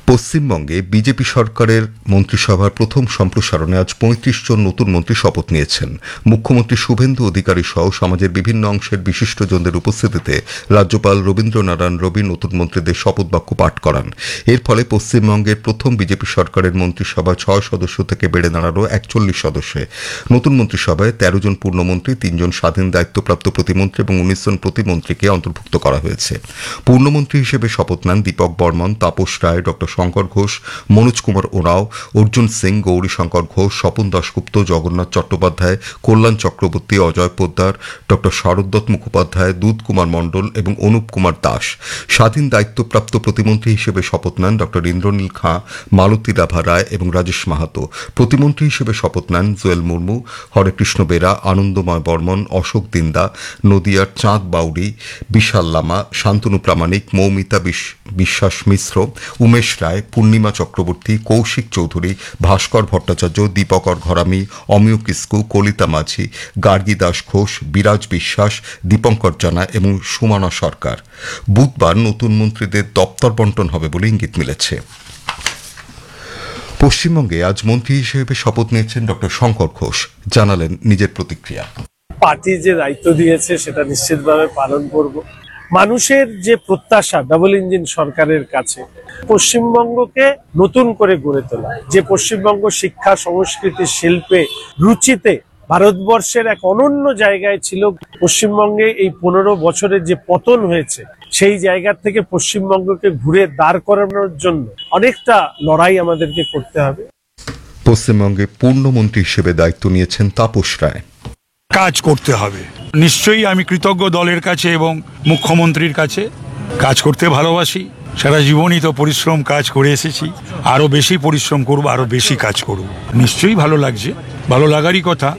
পশ্চিমবঙ্গে বিজেপি সরকারের মন্ত্রিসভার প্রথম সম্প্রসারণে আজ ৩৫ জন নতুন মন্ত্রী শপথ নিয়েছেন। মুখ্যমন্ত্রী শুভেন্দু অধিকারী সহ সমাজের বিভিন্ন অংশের বিশিষ্টজনদের উপস্থিতিতে রাজ্যপাল রবীন্দ্রনারায়ণ রবি নতুন মন্ত্রীদের শপথ বাক্য পাঠ করান। এর ফলে পশ্চিমবঙ্গের প্রথম বিজেপি সরকারের মন্ত্রিসভা ৬ সদস্য থেকে বেড়ে দাঁড়ালো ৪১ সদস্যে। নতুন মন্ত্রিসভায় ১৩ জন পূর্ণমন্ত্রী, ৩ জন স্বাধীন দায়িত্বপ্রাপ্ত প্রতিমন্ত্রী এবং ১৯ জন প্রতিমন্ত্রীকে অন্তর্ভুক্ত করা হয়েছে। পূর্ণমন্ত্রী হিসেবে শপথ নেন দীপক বর্মন, তাপস রায়, ড শঙ্কর ঘোষ, মনোজ কুমার ওরাও, অর্জুন সিং, গৌরী শঙ্কর ঘোষ, স্বপন দাশগুপ্ত, জগন্নাথ চট্টোপাধ্যায়, কল্যাণ চক্রবর্তী, অজয় পোদ্দার, ড শরদ্দত্ত মুখোপাধ্যায়, দুধ কুমার মণ্ডল এবং অনুপ কুমার দাস। স্বাধীন দায়িত্বপ্রাপ্ত প্রতিমন্ত্রী হিসেবে শপথ নেন ড ইন্দ্রনীল খাঁ, মালতী রাভা রায় এবং রাজেশ মাহাতো। প্রতিমন্ত্রী হিসেবে শপথ নেন জুয়েল মুর্মু, হরেকৃষ্ণ বেরা, আনন্দময় বর্মন, অশোক দিন্দা, নদিয়ার চাঁদ বাউরি, বিশাল লামা, শান্তনু প্রামাণিক, মৌমিতা বিশ্বাস মিশ্র, উমেশ রায়, পূর্ণিমা চক্রবর্তী, কৌশিক চৌধুরী, ভাস্কর ভট্টাচার্য, দীপকর ঘরামি, অমিয় কিস্কু, কলিতা মাঝি, গার্গী দাস ঘোষ, বিরাজ বিশ্বাস, দীপঙ্কর জানা এবং সুমনা সরকার। বুধবার নতুন মন্ত্রীদের দপ্তর বন্টন হবে বলে ইঙ্গিত মিলেছে। পশ্চিমবঙ্গে আজ মন্ত্রী হিসেবে শপথ নিয়েছেন ড শঙ্কর ঘোষ। জানালেন নিজের প্রতিক্রিয়া। পার্টি যে দায়িত্ব দিয়েছে সেটা নিশ্চিতভাবে পালন করব। মানুষের যে প্রত্যাশা ডাবল ইঞ্জিন সরকারের কাছে পশ্চিমবঙ্গকে নতুন করে গড়ে তোলা, যে পশ্চিমবঙ্গ শিক্ষা, সংস্কৃতি, শিল্পে, রুচিতে ভারতবর্ষের এক অনন্য জায়গায় ছিল, পশ্চিমবঙ্গে এই ১৫ বছরের যে পতন হয়েছে সেই জায়গা থেকে পশ্চিমবঙ্গকে ঘুরে দাঁড় করানোর জন্য অনেকটা লড়াই আমাদেরকে করতে হবে। পশ্চিমবঙ্গে পূর্ণমন্ত্রী হিসেবে দায়িত্ব নিয়েছেন তাপস রায়। কাজ করতে হবে। নিশ্চয়ই আমি কৃতজ্ঞ দলের কাছে এবং মুখ্যমন্ত্রীর কাছে। কাজ করতে ভালোবাসি, সারা জীবনই তো পরিশ্রম কাজ করে এসেছি। আরো বেশি পরিশ্রম করব, আরো বেশি কাজ করব। নিশ্চয়ই ভালো লাগছে, ভালো লাগারই কথা।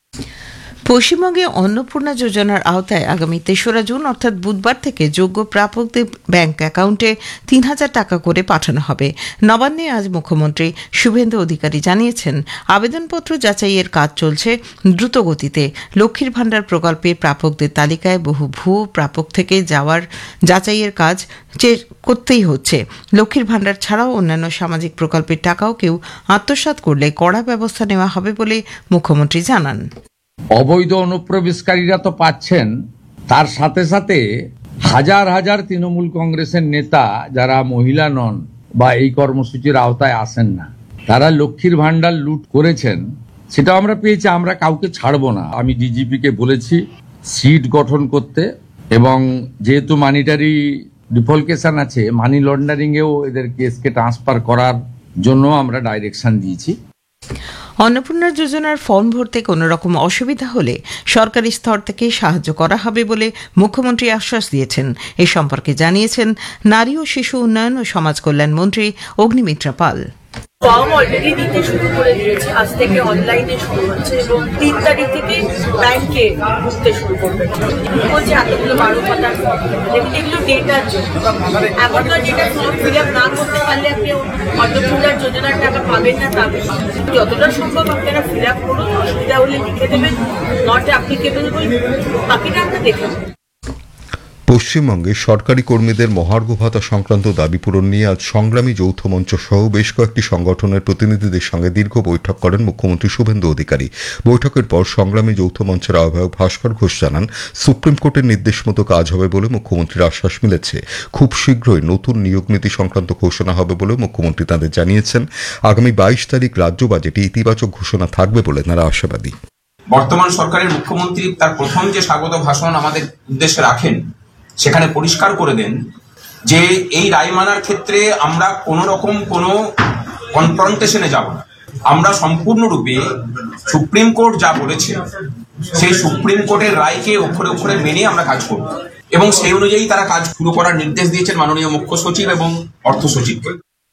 পশ্চিমবঙ্গে অন্নপূর্ণা যোজনার আওতায় আগামী ৩রা জুন অর্থাৎ বুধবার থেকে যোগ্য প্রাপকদের ব্যাংক অ্যাকাউন্টে ৩,০০০ টাকা করে পাঠানো হবে। নবান্নে আজ মুখ্যমন্ত্রী শুভেন্দু অধিকারী জানিয়েছেন, আবেদনপত্র যাচাইয়ের কাজ চলছে দ্রুত গতিতে। লক্ষ্মীর ভাণ্ডার প্রকল্পের প্রাপকদের তালিকায় বহু ভুয়ো প্রাপক থেকে যাওয়ার যাচাইয়ের কাজ করতেই হচ্ছে। লক্ষ্মীর ভাণ্ডার ছাড়াও অন্যান্য সামাজিক প্রকল্পের টাকাও কেউ আত্মসাৎ করলে কড়া ব্যবস্থা নেওয়া হবে বলে মুখ্যমন্ত্রী জানান। অবৈধ অনুপ্রবেশকারীরা তো পাচ্ছেন, তার সাথে সাথে হাজার হাজার তৃণমূল কংগ্রেসের নেতা যারা মহিলা নন বা এই কর্মসূচির আওতায় আসেন না, তারা লক্ষ্মীর ভাণ্ডার লুট করেছেন, সেটা আমরা পেয়েছি। আমরা কাউকে ছাড়বো না। আমি ডিজিপিকে বলেছি সিট গঠন করতে, এবং যেহেতু মানিটারি ডিফলকেশন আছে, মানি লন্ডারিং এও এদের কেসকে ট্রান্সফার করার জন্য আমরা ডাইরেকশন দিয়েছি। অন্নপূর্ণা যোজনার ফর্ম ভরতে কোনো রকম অসুবিধা হলে সরকারি স্তর থেকে সাহায্য করা হবে বলে মুখ্যমন্ত্রী আশ্বাস দিয়েছেন। এ সম্পর্কে জানিয়েছেন নারী ও শিশু উন্নয়ন ও সমাজ কল্যাণ মন্ত্রী অগ্নিমিত্রা পাল। ফর্ম অলরেডি দিতে শুরু করে দিয়েছে, আজ থেকে অনলাইনে শুরু হচ্ছে এবং ৩ তারিখ থেকে ব্যাংকে ঢুকতে শুরু করবে। বলছে এতগুলো 12 পাতার ফর্ম, এগুলো ডেটার জন্য। এখনকার ডেটা ফর্ম ফিল আপ না করতে পারলে আপনি অন্নপূর্ণার যোজনার টাকা পাবেন না। তবে যতটা সম্ভব আপনারা ফিল আপ করুন, অসুবিধা হলে লিখে দেবেন, নট অ্যাপ্লিকেবল বলে বাকিটা আমরা দেখে নেব। পশ্চিমবঙ্গে সরকারি কর্মীদের মহার্ঘ ভাতা সংক্রান্ত দাবি পূরণ নিয়ে আজ সংগ্রামী যৌথ মঞ্চ সহ বেশ কয়েকটি সংগঠনের প্রতিনিধিদের সঙ্গে দীর্ঘ বৈঠক করেন মুখ্যমন্ত্রী শুভেন্দু অধিকারী। বৈঠকের পর সংগ্রামী যৌথ মঞ্চের আহ্বায়ক ভাস্কর ঘোষ জানান, সুপ্রিম কোর্টের নির্দেশ মতো কাজ হবে বলে মুখ্যমন্ত্রীর আশ্বাস মিলেছে। খুব শীঘ্রই নতুন নিয়োগ নীতি সংক্রান্ত ঘোষণা হবে বলে মুখ্যমন্ত্রী তাঁদের জানিয়েছেন। আগামী 22 তারিখ রাজ্য বাজেটে ইতিবাচক ঘোষণা থাকবে বলে তাঁরা আশাবাদী। বর্তমান সরকারের মুখ্যমন্ত্রী তার প্রথম যে স্বাগত ভাষণ আমাদের উদ্দেশ্যে রাখেন, সেখানে পরিষ্কার করে দেন যে এই রায় মানার ক্ষেত্রে আমরা কোনো রকম কোনো কনফ্রন্টেশনে যাব না। আমরা সম্পূর্ণরূপে সুপ্রিম কোর্ট যা বলেছে সেই সুপ্রিম কোর্টের রায়কে অক্ষরে অক্ষরে মেনে আমরা কাজ করব, এবং সেই অনুযায়ী তারা কাজ শুরু করার নির্দেশ দিয়েছেন মাননীয় মুখ্য সচিব এবং অর্থ সচিবকে।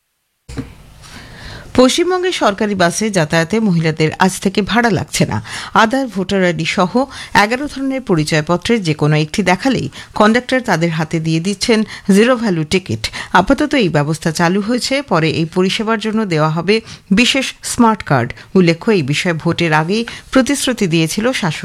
পশ্চিমবঙ্গে সরকারি বাসে যাতায়াতে মহিলাদের আজ থেকে ভাড়া লাগছে না। আধার, ভোটার আইডি সহ 11 ধরনের পরিচয়পত্রের যে কোনো একটি দেখালেই কন্ডাক্টর তাদের হাতে দিয়ে দিচ্ছেন জিরো ভ্যালু টিকিট। আপাতত এই ব্যবস্থা চালু হয়েছে, পরে এই পরিষেবার জন্য দেওয়া হবে বিশেষ স্মার্ট কার্ড। উল্লেখ্য, এই বিষয়ে ভোটের আগেই প্রতিশ্রুতি দিয়েছিল শাসক